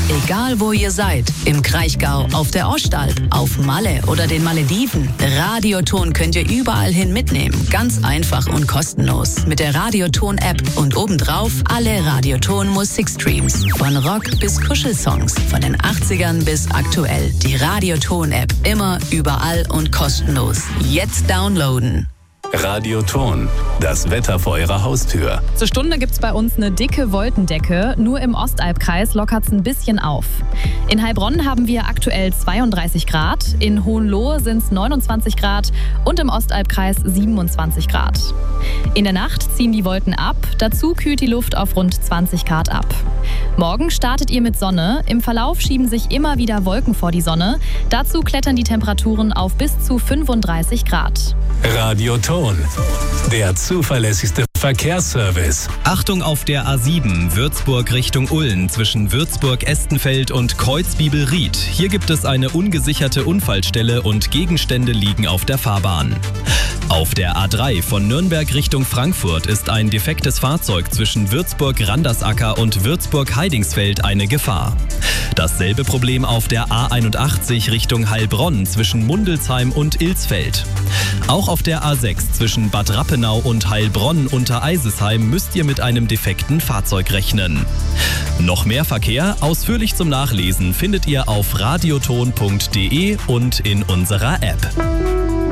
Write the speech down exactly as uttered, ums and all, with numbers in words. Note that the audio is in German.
Egal wo ihr seid, im Kraichgau, auf der Ostalb, auf Malle oder den Malediven, Radioton könnt ihr überall hin mitnehmen. Ganz einfach und kostenlos. Mit der Radioton-App und obendrauf alle Radioton-Musikstreams. Von Rock bis Kuschelsongs, von den achtzigern bis aktuell. Die Radioton-App immer, überall und kostenlos. Jetzt downloaden. Radioton, das Wetter vor Ihrer Haustür. Zur Stunde gibt's bei uns eine dicke Wolkendecke. Nur im Ostalbkreis lockert's ein bisschen auf. In Heilbronn haben wir aktuell zweiunddreißig Grad, in Hohenlohe sind's neunundzwanzig Grad und im Ostalbkreis siebenundzwanzig Grad. In der Nacht ziehen die Wolken ab, dazu kühlt die Luft auf rund zwanzig Grad ab. Morgen startet ihr mit Sonne, im Verlauf schieben sich immer wieder Wolken vor die Sonne. Dazu klettern die Temperaturen auf bis zu fünfunddreißig Grad. Radioton, der zuverlässigste Verkehrsservice. Achtung auf der A sieben, Würzburg Richtung Ulm, zwischen Würzburg-Estenfeld und Kreuzbibelried. Hier gibt es eine ungesicherte Unfallstelle und Gegenstände liegen auf der Fahrbahn. Auf der A drei von Nürnberg Richtung Frankfurt ist ein defektes Fahrzeug zwischen Würzburg-Randersacker und Würzburg-Heidingsfeld eine Gefahr. Dasselbe Problem auf der A einundachtzig Richtung Heilbronn zwischen Mundelsheim und Ilsfeld. Auch auf der A sechs zwischen Bad Rappenau und Heilbronn unter Eisesheim müsst ihr mit einem defekten Fahrzeug rechnen. Noch mehr Verkehr, ausführlich zum Nachlesen, findet ihr auf radioton punkt de und in unserer App.